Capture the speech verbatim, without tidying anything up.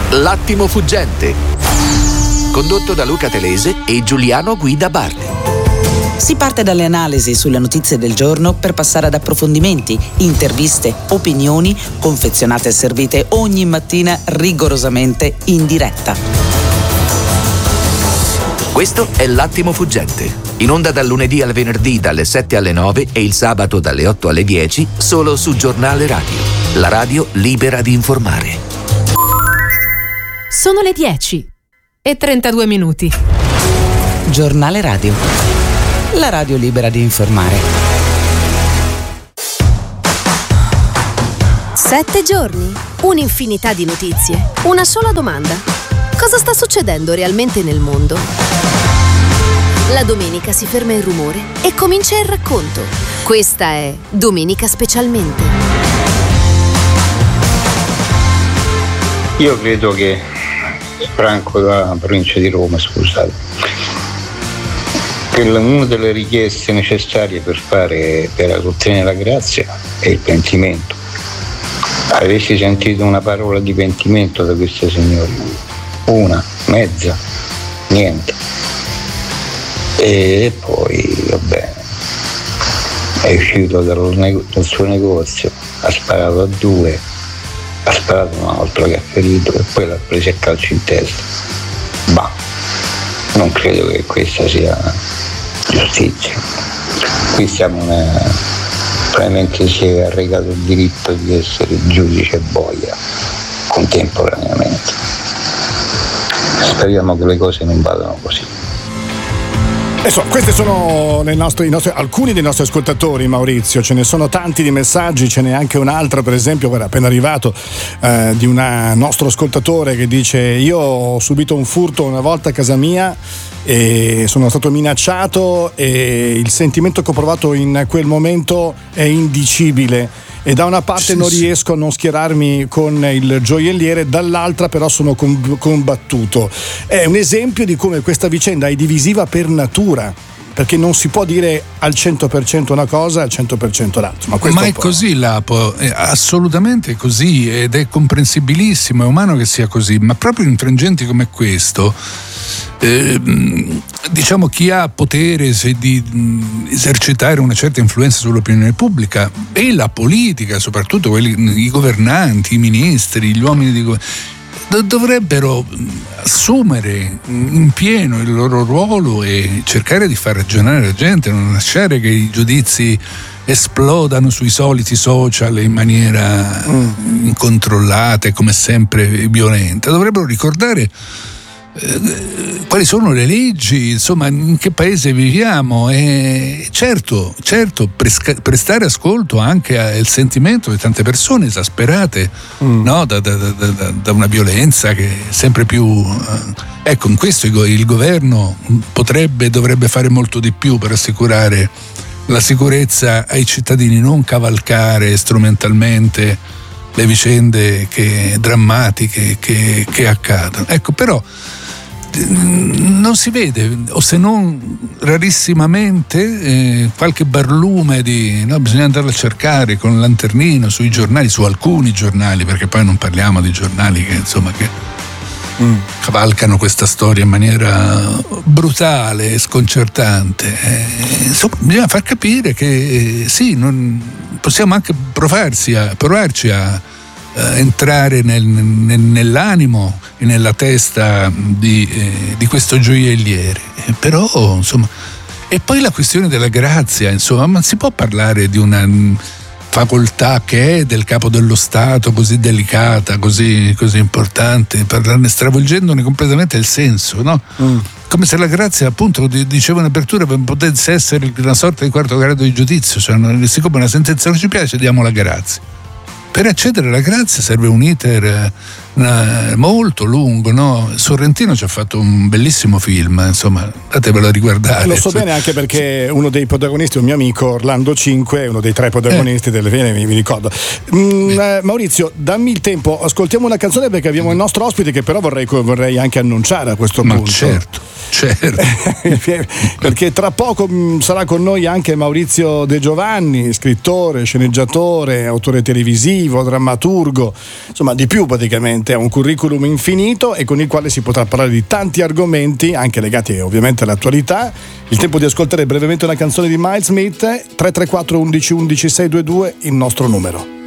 L'attimo fuggente, condotto da Luca Telese e Giuliano Guida Bardi. Si parte dalle analisi sulle notizie del giorno per passare ad approfondimenti, interviste, opinioni, confezionate e servite ogni mattina rigorosamente in diretta. Questo è L'attimo fuggente, in onda dal lunedì al venerdì dalle sette alle nove e il sabato dalle otto alle dieci, solo su Giornale Radio, la radio libera di informare. Sono le dieci e trentadue minuti. Giornale Radio, la radio libera di informare. Sette giorni, un'infinità di notizie, una sola domanda. Cosa sta succedendo realmente nel mondo? La domenica si ferma il rumore e comincia il racconto. Questa è Domenica Specialmente. Io credo che Franco da provincia di Roma, scusate, che una delle richieste necessarie per fare per ottenere la grazia è il pentimento. Avessi sentito una parola di pentimento da queste signore? Una, mezza, niente. E poi, vabbè, è uscito dal, nego- dal suo negozio, ha sparato a due, ha sparato un altro che ha ferito e poi l'ha preso a calcio in testa. Bah, non credo che questa sia giustizia. Qui siamo una, probabilmente si è arrecato il diritto di essere giudice e boia contemporaneamente. Speriamo che le cose non vadano così. Insomma, questi sono le nostre, i nostri, alcuni dei nostri ascoltatori, Maurizio. Ce ne sono tanti di messaggi, ce n'è anche un altro, per esempio, guarda, appena arrivato, eh, di un nostro ascoltatore che dice: io ho subito un furto una volta a casa mia e sono stato minacciato e il sentimento che ho provato in quel momento è indicibile. E da una parte sì, non sì. riesco a non schierarmi con il gioielliere, dall'altra però sono combattuto. È un esempio di come questa vicenda è divisiva per natura, perché non si può dire al cento per cento una cosa e al cento per cento l'altra. Ma, Ma è così, Lapo, è assolutamente così, ed è comprensibilissimo, è umano che sia così, ma proprio in frangenti come questo, eh, diciamo, chi ha potere se di mh, esercitare una certa influenza sull'opinione pubblica e la politica, soprattutto quelli, i governanti, i ministri, gli uomini di governo, dovrebbero assumere in pieno il loro ruolo e cercare di far ragionare la gente, non lasciare che i giudizi esplodano sui soliti social in maniera mm. incontrollata e come sempre violenta. Dovrebbero ricordare eh, quali sono le leggi, insomma, in che paese viviamo, e certo, certo presca- prestare ascolto anche al sentimento di tante persone esasperate mm. no? da, da, da, da una violenza che è sempre più eh, ecco, in questo il, il governo potrebbe e dovrebbe fare molto di più per assicurare la sicurezza ai cittadini, non cavalcare strumentalmente le vicende che, drammatiche che, che accadono. Ecco, però non si vede, o se non rarissimamente, eh, qualche barlume di no, bisogna andarlo a cercare con il lanternino sui giornali, su alcuni giornali, perché poi non parliamo di giornali che insomma che mm. cavalcano questa storia in maniera brutale e sconcertante. Eh, insomma, bisogna far capire che eh, sì, non, possiamo anche provarsi a, provarci a entrare nel, nel, nell'animo e nella testa di, eh, di questo gioielliere, eh, però insomma, e poi la questione della grazia, insomma, ma si può parlare di una facoltà che è del capo dello Stato così delicata, così, così importante, parlarne stravolgendone completamente il senso, no? Mm. Come se la grazia, appunto, dicevo in apertura, potesse essere una sorta di quarto grado di giudizio, cioè, siccome una sentenza non ci piace diamo la grazia. Per accedere alla grazia serve un iter eh, molto lungo, no? Sorrentino ci ha fatto un bellissimo film, insomma, datevelo a riguardare. Lo so bene, anche perché uno dei protagonisti, un mio amico Orlando Cinque, uno dei tre protagonisti eh. delle Vene, mi, mi ricordo. Mm, eh, Maurizio, dammi il tempo, ascoltiamo una canzone perché abbiamo il nostro ospite che però vorrei, vorrei anche annunciare a questo Ma punto. certo, certo. Perché tra poco mh, sarà con noi anche Maurizio De Giovanni, scrittore, sceneggiatore, autore televisivo, creativo, drammaturgo, insomma di più praticamente, ha un curriculum infinito e con il quale si potrà parlare di tanti argomenti, anche legati ovviamente all'attualità. Il tempo di ascoltare brevemente una canzone di Miles Smith. Tre tre quattro undici undici sei due due il nostro numero.